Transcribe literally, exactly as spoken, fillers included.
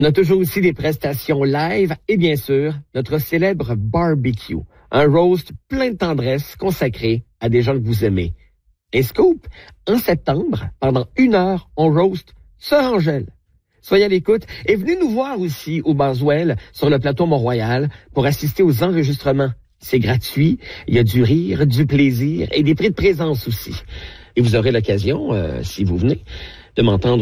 On a toujours aussi des prestations live et bien sûr, notre célèbre barbecue. Un roast plein de tendresse consacré à des gens que vous aimez. Et scoop, en septembre, pendant une heure, on roast Sœur Angèle. Soyez à l'écoute et venez nous voir aussi au Boswell sur le plateau Mont-Royal pour assister aux enregistrements. C'est gratuit, il y a du rire, du plaisir et des prix de présence aussi. Et vous aurez l'occasion, euh, si vous venez, de m'entendre